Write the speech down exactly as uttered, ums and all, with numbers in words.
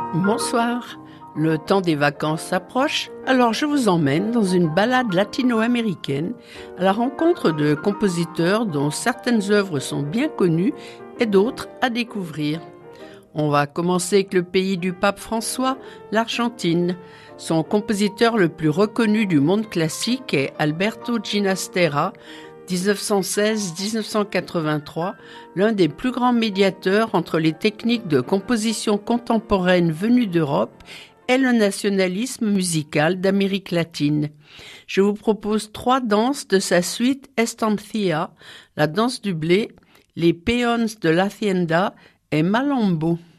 Bonsoir. Le temps des vacances s'approche, alors je vous emmène dans une balade latino-américaine à la rencontre de compositeurs dont certaines œuvres sont bien connues et d'autres à découvrir. On va commencer avec le pays du pape François, l'Argentine. Son compositeur le plus reconnu du monde classique est Alberto Ginastera, dix-neuf cent seize à dix-neuf cent quatre-vingt-trois, l'un des plus grands médiateurs entre les techniques de composition contemporaine venues d'Europe et le nationalisme musical d'Amérique latine. Je vous propose trois danses de sa suite Estancia, la danse du blé, les peons de l'Hacienda et Malambo.